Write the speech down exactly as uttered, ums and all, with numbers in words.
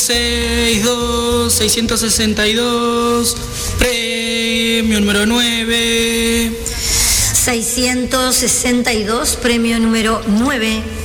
seis dos, seiscientos sesenta y dos, premio número nueve. seiscientos sesenta y dos, premio número nueve.